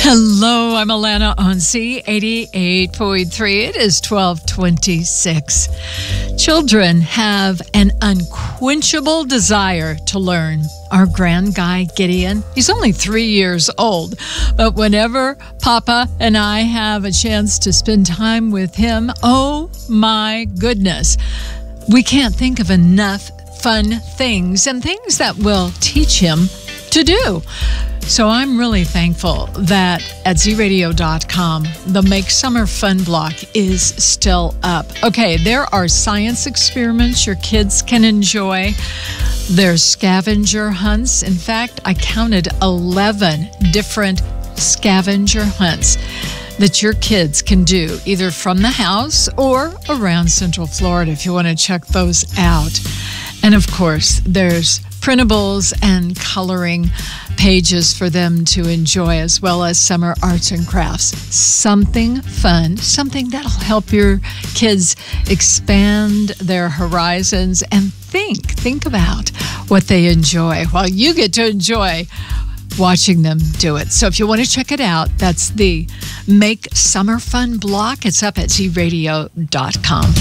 Hello, I'm Alana on Z88.3. It is 12:26. Children have an unquenchable desire to learn. Our grand guy, Gideon, he's only 3 years old, but whenever Papa and I have a chance to spend time with him, oh my goodness, we can't think of enough fun things and things that will teach him to do. So I'm really thankful that at zradio.com, the Make Summer Fun block is still up. Okay, there are science experiments your kids can enjoy. There's scavenger hunts. In fact, I counted 11 different scavenger hunts that your kids can do either from the house or around Central Florida if you want to check those out. And of course, there's printables and coloring pages for them to enjoy, as well as summer arts and crafts. Something fun, something that'll help your kids expand their horizons and think about what they enjoy while you get to enjoy watching them do it. So if you want to check it out, that's the Make Summer Fun block. It's up at zradio.com.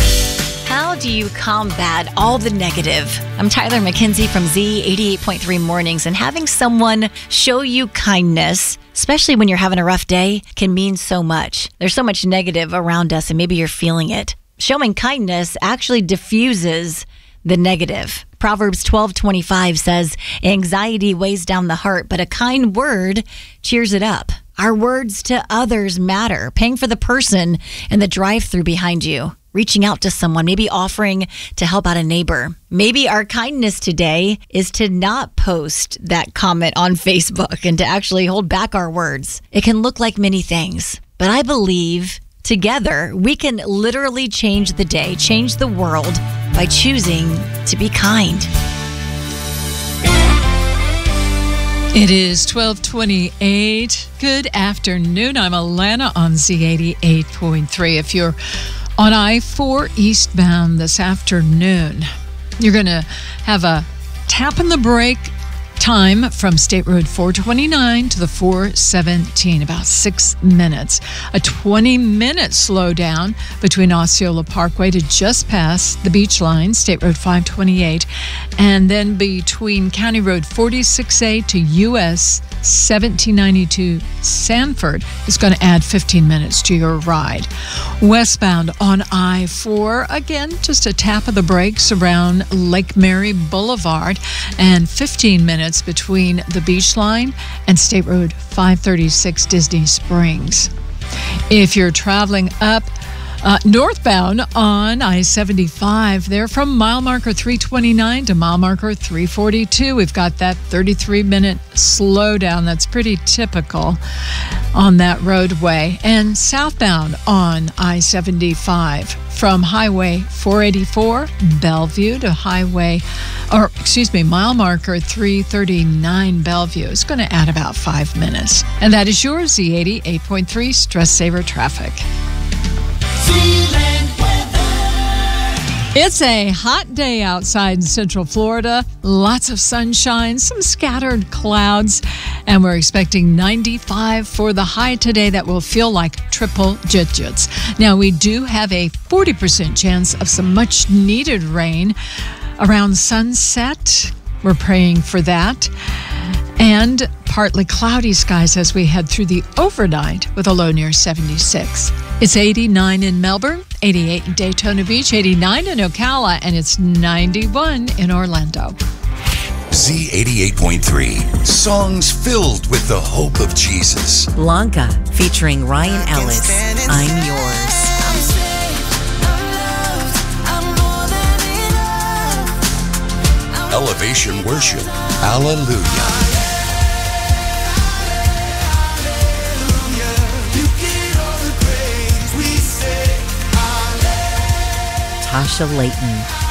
How do you combat all the negative? I'm Tyler McKenzie from Z88.3 Mornings, and having someone show you kindness, especially when you're having a rough day, can mean so much. There's so much negative around us, and maybe you're feeling it. Showing kindness actually diffuses the negative. Proverbs 12:25 says, anxiety weighs down the heart, but a kind word cheers it up. Our words to others matter. Paying for the person in the drive-thru behind you. Reaching out to someone, maybe offering to help out a neighbor. Maybe our kindness today is to not post that comment on Facebook and to actually hold back our words. It can look like many things, but I believe together we can literally change the day, change the world by choosing to be kind. It is 12:28. Good afternoon. I'm Alana on Z88.3. If you're on I-4 eastbound this afternoon, you're going to have a tap in the brake time from State Road 429 to the 417, about 6 minutes. A 20-minute slowdown between Osceola Parkway to just past the beach line, State Road 528, and then between County Road 46A to US 1792 Sanford is going to add 15 minutes to your ride. Westbound on I-4, again, just a tap of the brakes around Lake Mary Boulevard, and 15 minutes between the beach line and State Road 536 Disney Springs. If you're traveling up northbound on I-75, there from mile marker 329 to mile marker 342, we've got that 33-minute slowdown. That's pretty typical on that roadway. And southbound on I-75 from Highway 484, Bellevue to mile marker 339 Bellevue. It's going to add about 5 minutes. And that is your Z88.3 Stress Saver Traffic. It's a hot day outside in Central Florida. Lots of sunshine, some scattered clouds, and we're expecting 95 for the high today. That will feel like triple digits. Now, we do have a 40% chance of some much needed rain around sunset. We're praying for that. And partly cloudy skies as we head through the overnight with a low near 76. It's 89 in Melbourne, 88 in Daytona Beach, 89 in Ocala, and it's 91 in Orlando. Z88.3, songs filled with the hope of Jesus. Blanca, featuring Ryan Ellis, I'm Yours. Elevation Worship, Hallelujah. Tasha Layton,